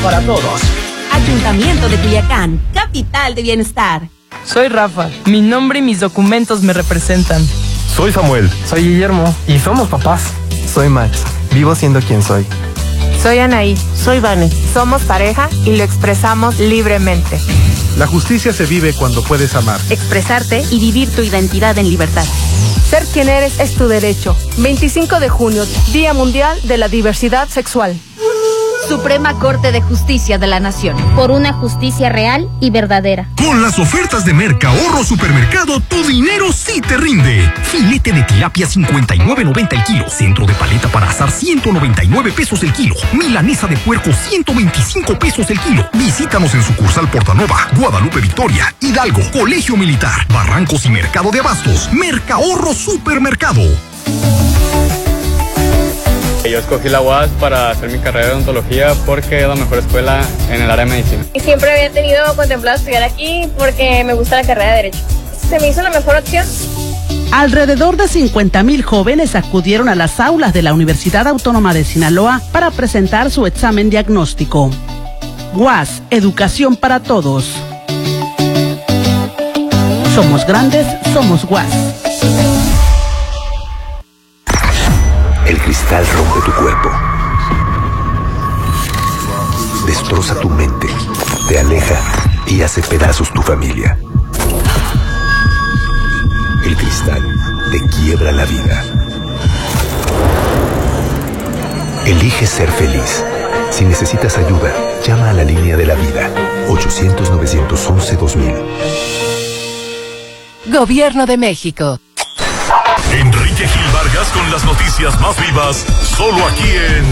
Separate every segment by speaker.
Speaker 1: para todos.
Speaker 2: Ayuntamiento de Culiacán, capital de bienestar.
Speaker 3: Soy Rafa, mi nombre y mis documentos me representan.
Speaker 4: Soy Samuel.
Speaker 5: Soy Guillermo y somos papás.
Speaker 6: Soy Max, vivo siendo quien soy.
Speaker 7: Soy Anaí.
Speaker 8: Soy Vane.
Speaker 7: Somos pareja y lo expresamos libremente.
Speaker 9: La justicia se vive cuando puedes amar,
Speaker 2: expresarte y vivir tu identidad en libertad.
Speaker 7: Ser quien eres es tu derecho. 25 de junio, Día Mundial de la Diversidad Sexual.
Speaker 10: Suprema Corte de Justicia de la Nación.
Speaker 11: Por una justicia real y verdadera.
Speaker 12: Con las ofertas de Mercahorro Supermercado, tu dinero sí te rinde. Filete de tilapia 59.90 el kilo. Centro de paleta para asar 199 pesos el kilo. Milanesa de puerco 125 pesos el kilo. Visítanos en sucursal Portanova, Guadalupe Victoria, Hidalgo, Colegio Militar, Barrancos y Mercado de Abastos. Mercahorro Supermercado.
Speaker 13: Yo escogí la UAS para hacer mi carrera de odontología porque es la mejor escuela en el área de medicina.
Speaker 14: Y siempre había tenido contemplado estudiar aquí porque me gusta la carrera de Derecho. Se me hizo la mejor opción.
Speaker 15: Alrededor de 50,000 jóvenes acudieron a las aulas de la Universidad Autónoma de Sinaloa para presentar su examen diagnóstico. UAS, educación para todos. Somos grandes, somos UAS.
Speaker 16: El cristal rompe tu cuerpo, destroza tu mente, te aleja y hace pedazos tu familia. El cristal te quiebra la vida. Elige ser feliz. Si necesitas ayuda, llama a la línea de la vida, 800-911-2000.
Speaker 17: Gobierno de México.
Speaker 12: Enrique Gil Vargas con las noticias más vivas, solo aquí en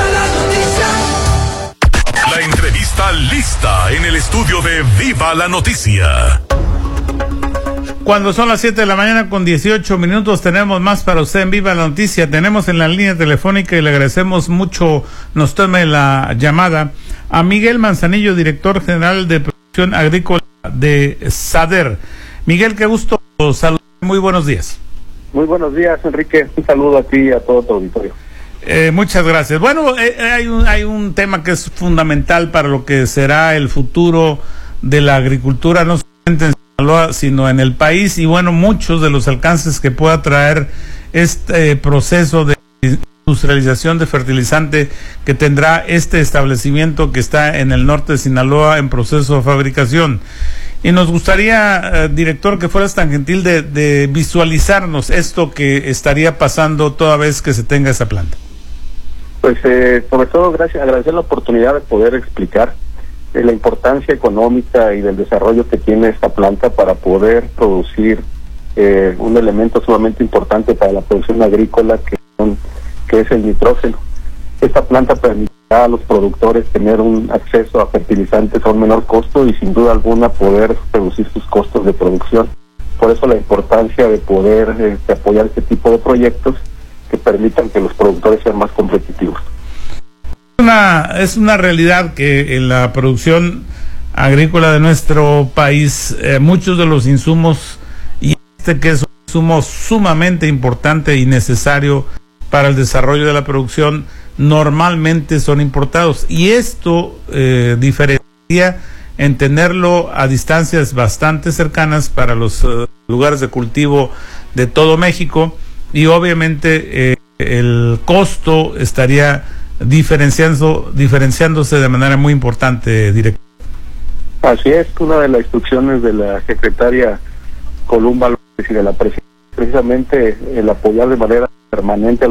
Speaker 12: La Entrevista Lista en el estudio de Viva la Noticia.
Speaker 18: Cuando son las 7 de la mañana con 18 minutos, tenemos más para usted en Viva la Noticia. Tenemos en la línea telefónica y le agradecemos mucho, nos tome la llamada, a Miguel Manzanillo, director general de Producción Agrícola de SADER. Miguel, qué gusto saludar. Muy buenos días.
Speaker 19: Muy buenos días, Enrique. Un saludo a ti y a todo tu auditorio.
Speaker 18: Muchas gracias. Bueno, hay un tema que es fundamental para lo que será el futuro de la agricultura, no solamente en Sinaloa, sino en el país, y bueno, muchos de los alcances que pueda traer este proceso de industrialización de fertilizante que tendrá este establecimiento que está en el norte de Sinaloa en proceso de fabricación. Y nos gustaría, director, que fueras tan gentil de visualizarnos esto que estaría pasando toda vez que se tenga esa planta.
Speaker 19: Pues sobre todo agradecer la oportunidad de poder explicar la importancia económica y del desarrollo que tiene esta planta para poder producir un elemento sumamente importante para la producción agrícola que es el nitrógeno. Esta planta permitirá a los productores tener un acceso a fertilizantes a un menor costo y sin duda alguna poder reducir sus costos de producción. Por eso la importancia de poder apoyar este tipo de proyectos que permitan que los productores sean más competitivos.
Speaker 18: Es una realidad que en la producción agrícola de nuestro país muchos de los insumos, y que es un insumo sumamente importante y necesario para el desarrollo de la producción, normalmente son importados, y esto diferencia en tenerlo a distancias bastante cercanas para los lugares de cultivo de todo México, y obviamente el costo estaría diferenciándose de manera muy importante, director.
Speaker 19: Así es, una de las instrucciones de la secretaria Columba López y de la presidencia, precisamente el apoyar de manera permanente